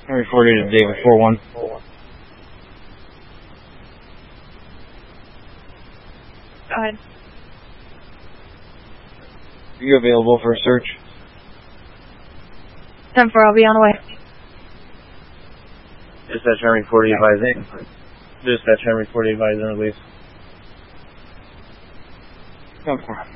Henry 40 to David 4-1. Go ahead. Are you available for a search? 10-4, I'll be on the way. Dispatch Henry 40 advising. Dispatch Henry 40 advising release. 10-4.